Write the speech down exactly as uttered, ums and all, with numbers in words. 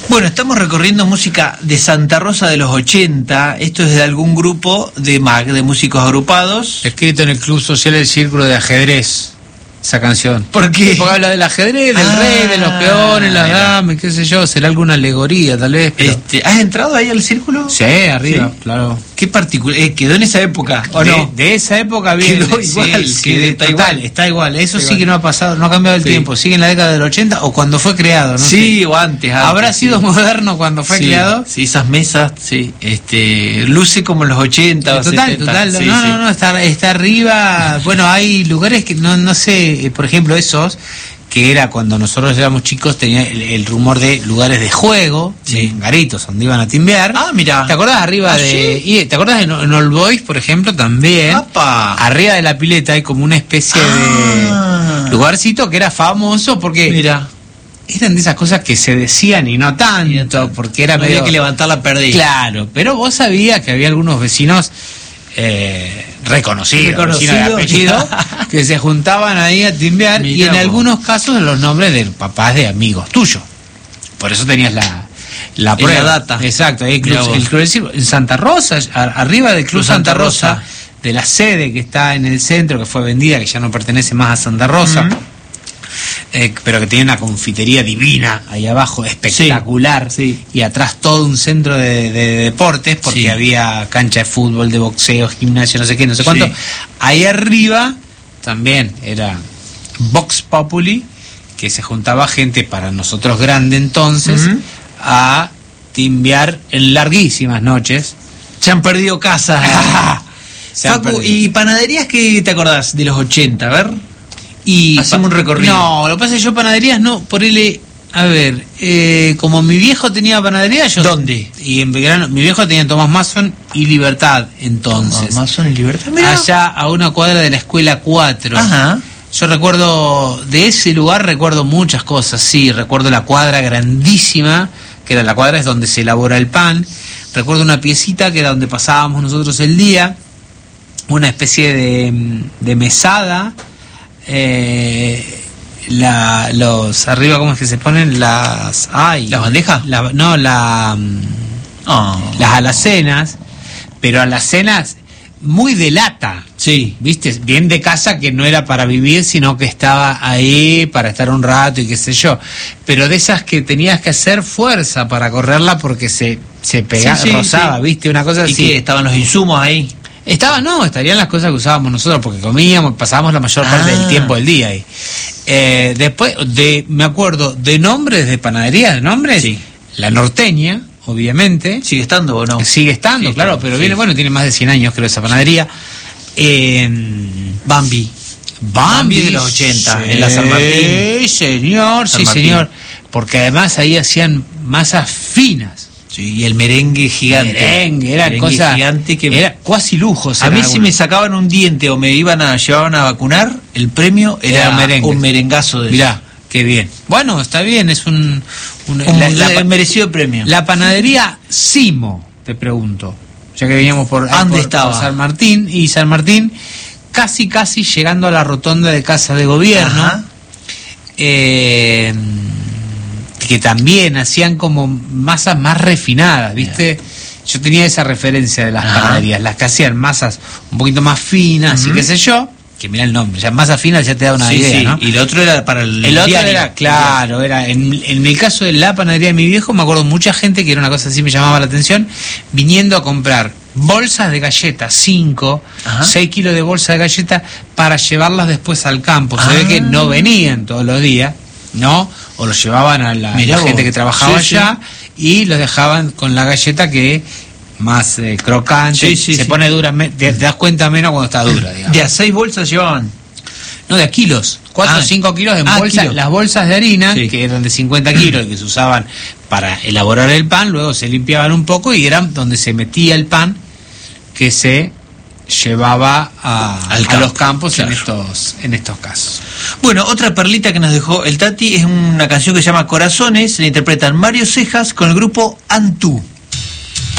Bueno, estamos recorriendo música de Santa Rosa de los ochenta. Esto es de algún grupo de M A C, de músicos agrupados. Escrito en el Club Social del Círculo de Ajedrez, esa canción. ¿Por qué? Porque habla del ajedrez, del ah, rey, de los peones, las damas, qué sé yo. Será alguna alegoría, tal vez. Pero... Este, ¿has entrado ahí al círculo? Sí, arriba, ¿Sí? Claro. ¿Qué particular? Eh, ¿Quedó en esa época o de, no? De esa época bien. Quedó igual, sí, sí, que está total, igual. está igual. Eso Está sí igual. que no ha pasado, no ha cambiado el Sí. tiempo. Sigue en la década del ochenta o cuando fue creado, ¿no? Sí, sé. o antes, antes. ¿Habrá sido sí. moderno cuando fue sí, creado? Sí, esas mesas, sí. Este, luce como en los ochenta o Total, setenta. total. Sí, no, sí. no, no, está, está arriba. Bueno, hay lugares que no, no sé, por ejemplo, esos que era cuando nosotros éramos chicos, tenía el, el rumor de lugares de juego, Sí. garitos donde iban a timbear. Ah, mira. ¿Te acordás arriba ¿Ah, de... sí? y, ¿te acordás en, en All Boys, por ejemplo, también? ¡Apa! Arriba de la pileta hay como una especie Ah. de lugarcito que era famoso porque Mira. eran de esas cosas que se decían y no tanto, porque era No medio... había que levantar la perdida. Claro, pero vos sabías que había algunos vecinos eh, reconocidos, Reconocido. vecinos de apellido, que se juntaban ahí a timbear. Mirá Y en vos. algunos casos los nombres de papás de amigos tuyos. Por eso tenías la la En prueba. la data. Exacto, ahí el Mirá club, vos. el Club del Círculo, en Santa Rosa, a- arriba del Club Club Santa Santa Rosa, Rosa. de la sede que está en el centro, que fue vendida, que ya no pertenece más a Santa Rosa. Ujú. Eh, pero que tenía una confitería divina ahí abajo, espectacular, Sí, sí. y atrás todo un centro de, de deportes, porque Sí. había cancha de fútbol, de boxeo, gimnasio, no sé qué, no sé cuánto. Sí. Ahí arriba también era Vox Populi, que se juntaba gente para nosotros grande entonces, Ujú. a timbear en larguísimas noches. Se han perdido casas. Se han Facu, perdido. ¿y panaderías qué te acordás de los ochenta? A ver. Y Hacemos un recorrido. No, lo que pasa es que yo panaderías no, por él, a ver, eh, como mi viejo tenía panadería, yo... ¿Dónde? Y en Belgrano, mi viejo tenía Tomás Mason y Libertad, entonces. Amazon y Libertad. Mirá. Allá a una cuadra de la escuela cuatro. Ajá. Yo recuerdo, de ese lugar recuerdo muchas cosas, sí, recuerdo la cuadra grandísima, que era la cuadra es donde se elabora el pan. Recuerdo una piecita que era donde pasábamos nosotros el día, una especie de, de mesada. Eh, la, los arriba, ¿cómo es que se ponen? Las ay, ¿Las bandejas? la- no, la mm, Oh. las alacenas, pero alacenas muy de lata, Sí. viste, bien de casa, que no era para vivir, sino que estaba ahí para estar un rato y qué sé yo, pero de esas que tenías que hacer fuerza para correrla porque se se pegaba, Sí, sí, rozaba, sí. viste, una cosa ¿Y así. qué? ¿Estaban los insumos ahí? Estaba, no, estarían las cosas que usábamos nosotros, porque comíamos, pasábamos la mayor parte Ah. del tiempo del día ahí. Eh, después, de, me acuerdo, de nombres de panaderías, de nombres, Sí. la norteña, obviamente, ¿Sigue estando o no? sigue estando, Sigue claro, estando, pero sí. viene, bueno, tiene más de cien años, creo, esa panadería. Eh, Bambi. Bambi de los ochenta, sí, en la San Martín. Sí, señor, San sí, Martín. señor, porque además ahí hacían masas finas. Sí, y el merengue gigante. Merengue, era Merengue cosa, gigante que era cuasi lujos. a eran mí si me algunos. sacaban un diente o me iban a llevaban a vacunar, el premio era, Era merengue. un merengazo de Mirá, qué bien. Bueno, está bien, es un... un- Un la, la pa- merecido premio. la panadería Simo, te pregunto, ya que veníamos por, ¿Dónde por- estaba? por San Martín, y San Martín, casi casi llegando a la rotonda de Casa de Gobierno, Ajá. eh, que también hacían como masas más refinadas, ¿viste? Yo tenía esa referencia de las Ajá. panaderías, las que hacían masas un poquito más finas y Ujú. qué sé yo, que mira el nombre, ya masas finas ya te da una Sí, idea, sí. ¿no? Y el otro era para el El otro diario. era, claro, era en, en el caso de la panadería de mi viejo, me acuerdo mucha gente que era una cosa así, me llamaba la atención, viniendo a comprar bolsas de galletas, cinco, Ajá. seis kilos de bolsa de galletas, para llevarlas después al campo. Se Ah. ve que no venían todos los días, ¿no? O los llevaban a la, Mirá la gente vos. que trabajaba Sí, allá y los dejaban con la galleta que más eh, crocante, Sí, sí, se sí. pone dura, me- te, te das cuenta menos cuando está dura, digamos. De a seis bolsas llevaban. No, de a kilos. cuatro o Ah. cinco kilos en Ah, bolsa. kilos. Las bolsas de harina, Sí. que eran de cincuenta kilos y que se usaban para elaborar el pan, luego se limpiaban un poco y eran donde se metía el pan que se llevaba a, Al a campo, los campos en claro. estos en estos casos. Bueno, otra perlita que nos dejó el Tati es una canción que se llama Corazones, la interpretan Mario Cejas con el grupo Antú.